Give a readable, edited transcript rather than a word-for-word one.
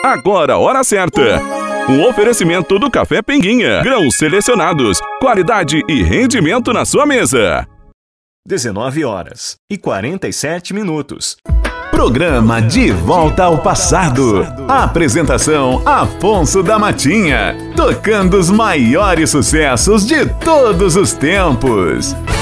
agora a hora certa. Um oferecimento do Café Pinguinha. Grãos selecionados, qualidade e rendimento na sua mesa. 19h47. Programa De Volta ao Passado. Apresentação Afonso da Matinha. Tocando os maiores sucessos de todos os tempos.